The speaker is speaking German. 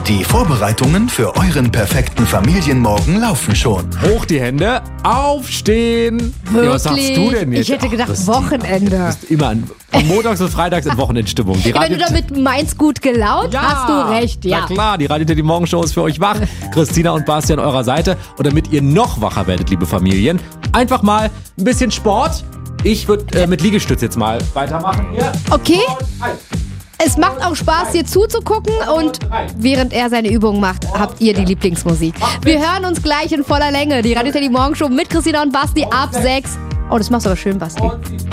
Die Vorbereitungen für euren perfekten Familienmorgen laufen schon. Hoch die Hände, aufstehen. Wirklich? Ja, was sagst du denn jetzt? Ich hätte gedacht, Christine, Wochenende. Du bist immer von montags bis freitags in Wochenendstimmung. Die Wenn du damit meinst, gut gelaunt, Ja, hast du recht, ja. Na klar, die Radio Teddy Morgenshow ist für euch wach. Christina und Basti an eurer Seite. Und damit ihr noch wacher werdet, liebe Familien, einfach mal ein bisschen Sport. Ich würde mit Liegestütz jetzt mal weitermachen. Hier. Okay. Und eins. Es macht auch Spaß, hier zuzugucken und während er seine Übungen macht, habt ihr die Lieblingsmusik. Wir hören uns gleich in voller Länge. Die Radio Teddy Morgenshow mit Christina und Basti ab 6. Oh, das machst du aber schön, Basti.